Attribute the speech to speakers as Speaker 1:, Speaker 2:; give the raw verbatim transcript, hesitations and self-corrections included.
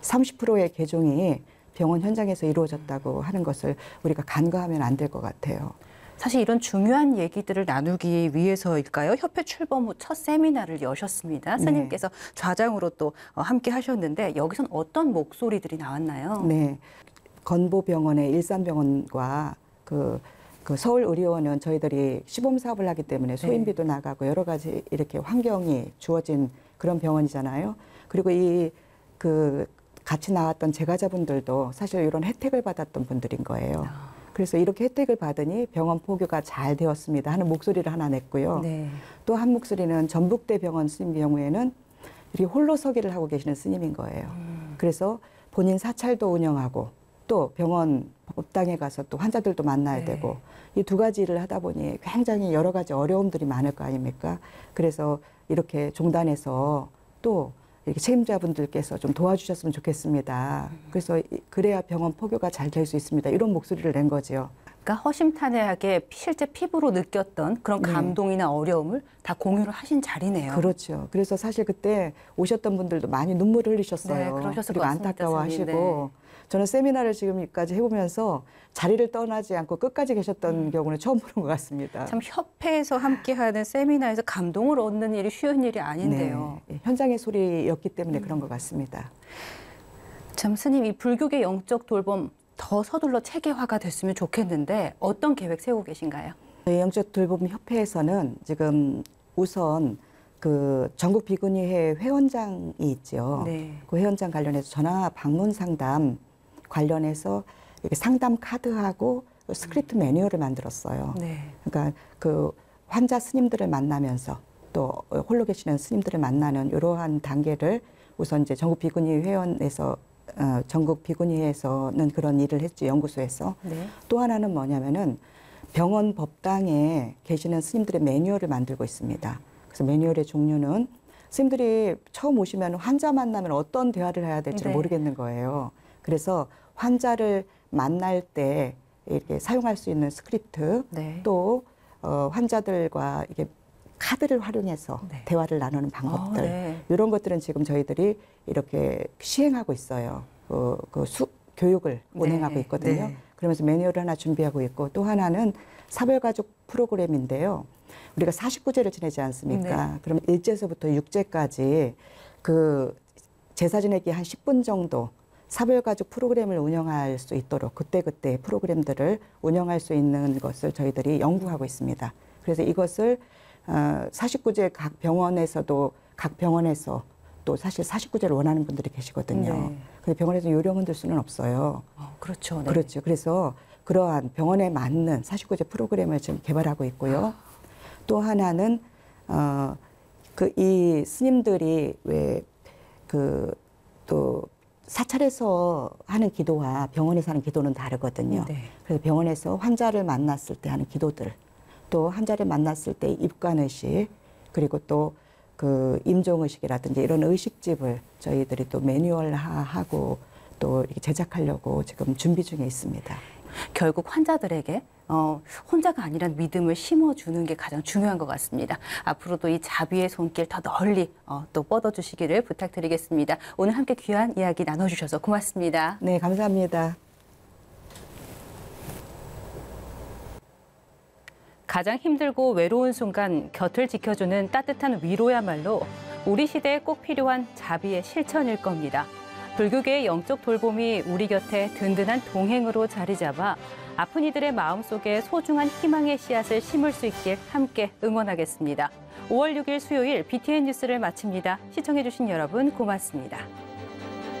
Speaker 1: 삼십 퍼센트의 개종이 병원 현장에서 이루어졌다고 하는 것을 우리가 간과하면 안 될 것 같아요.
Speaker 2: 사실 이런 중요한 얘기들을 나누기 위해서일까요? 협회 출범 후 첫 세미나를 여셨습니다.
Speaker 1: 네.
Speaker 2: 스님께서 좌장으로 또 함께 하셨는데 여기선 어떤 목소리들이 나왔나요?
Speaker 1: 네, 건보병원의 일산병원과 그, 그 서울의료원은 저희들이 시범 사업을 하기 때문에 소인비도 네. 나가고 여러 가지 이렇게 환경이 주어진 그런 병원이잖아요. 그리고 이 그 같이 나왔던 제과자분들도 사실 이런 혜택을 받았던 분들인 거예요.
Speaker 2: 아.
Speaker 1: 그래서 이렇게 혜택을 받으니 병원 포교가 잘 되었습니다 하는 목소리를 하나 냈고요.
Speaker 2: 네.
Speaker 1: 또 한 목소리는 전북대 병원 스님 경우에는 이렇게 홀로 서기를 하고 계시는 스님인 거예요. 음. 그래서 본인 사찰도 운영하고 또 병원 법당에 가서 또 환자들도 만나야 네. 되고 이 두 가지 일을 하다 보니 굉장히 여러 가지 어려움들이 많을 거 아닙니까? 그래서 이렇게 종단에서 또 이렇게 책임자분들께서 좀 도와주셨으면 좋겠습니다. 그래서 그래야 병원 포교가 잘 될 수 있습니다. 이런 목소리를 낸 거죠.
Speaker 2: 그러니까 허심탄회하게 실제 피부로 느꼈던 그런
Speaker 1: 네.
Speaker 2: 감동이나 어려움을 다 공유를 하신 자리네요.
Speaker 1: 그렇죠. 그래서 사실 그때 오셨던 분들도 많이 눈물을 흘리셨어요.
Speaker 2: 네, 그러셨을
Speaker 1: 그리고
Speaker 2: 것 같습니다,
Speaker 1: 안타까워하시고.
Speaker 2: 네.
Speaker 1: 저는 세미나를 지금까지 해보면서 자리를 떠나지 않고 끝까지 계셨던 음. 경우는 처음 보는 것 같습니다.
Speaker 2: 참 협회에서 함께하는 세미나에서 감동을 얻는 일이 쉬운 일이 아닌데요.
Speaker 1: 네. 현장의 소리였기 때문에
Speaker 2: 음.
Speaker 1: 그런 것 같습니다.
Speaker 2: 참 스님, 이 불교계 영적 돌봄 더 서둘러 체계화가 됐으면 좋겠는데 어떤 계획 세우고 계신가요?
Speaker 1: 저희 영적 돌봄 협회에서는 지금 우선 그 전국 비구니회 회원장이 있죠. 네. 그 회원장 관련해서 전화 방문 상담 관련해서 이렇게 상담 카드하고 스크립트 매뉴얼을 만들었어요. 네. 그러니까 그 환자 스님들을 만나면서 또 홀로 계시는 스님들을 만나는 이러한 단계를 우선 이제 전국 비구니 회원에서 어, 전국 비구니회에서는 그런 일을 했죠. 연구소에서. 네. 또 하나는 뭐냐면은 병원 법당에 계시는 스님들의 매뉴얼을 만들고 있습니다. 그래서 매뉴얼의 종류는 스님들이 처음 오시면 환자 만나면 어떤 대화를 해야 될지 네. 모르겠는 거예요. 그래서 환자를 만날 때 이렇게 사용할 수 있는 스크립트 네. 또 어, 환자들과 이게 카드를 활용해서 네. 대화를 나누는 방법들 어, 네. 이런 것들은 지금 저희들이 이렇게 시행하고 있어요. 그, 그 수, 교육을 네. 운행하고 있거든요. 네. 그러면서 매뉴얼을 하나 준비하고 있고 또 하나는 사별가족 프로그램인데요. 우리가 사십구 제를 지내지 않습니까? 네. 그럼 일제서부터 육제까지 그 제사 지내기 한 십 분 정도 사별가족 프로그램을 운영할 수 있도록 그때그때 프로그램들을 운영할 수 있는 것을 저희들이 연구하고 있습니다. 그래서 이것을 어, 사십구 제 각 병원에서도 각 병원에서 또 사실 사십구 제를 원하는 분들이 계시거든요. 네. 근데 병원에서 요령은 들 수는 없어요.
Speaker 2: 어, 그렇죠. 네.
Speaker 1: 그렇죠. 그래서 그러한 병원에 맞는 사십구 제 프로그램을 지금 개발하고 있고요. 아. 또 하나는 어, 그 이 스님들이 왜 그 또 사찰에서 하는 기도와 병원에서 하는 기도는 다르거든요. 네. 그래서 병원에서 환자를 만났을 때 하는 기도들, 또 환자를 만났을 때 입관의식, 그리고 또 그 임종의식이라든지 이런 의식집을 저희들이 또 매뉴얼화하고 또 이렇게 제작하려고 지금 준비 중에 있습니다.
Speaker 2: 결국 환자들에게 어, 혼자가 아니란 믿음을 심어주는 게 가장 중요한 것 같습니다. 앞으로도 이 자비의 손길 더 널리 어, 또 뻗어주시기를 부탁드리겠습니다. 오늘 함께 귀한 이야기 나눠주셔서 고맙습니다.
Speaker 1: 네, 감사합니다.
Speaker 2: 가장 힘들고 외로운 순간 곁을 지켜주는 따뜻한 위로야말로 우리 시대에 꼭 필요한 자비의 실천일 겁니다. 불교계의 영적 돌봄이 우리 곁에 든든한 동행으로 자리 잡아 아픈 이들의 마음속에 소중한 희망의 씨앗을 심을 수 있길 함께 응원하겠습니다. 오월 육일 수요일 비티엔 뉴스를 마칩니다. 시청해주신 여러분 고맙습니다.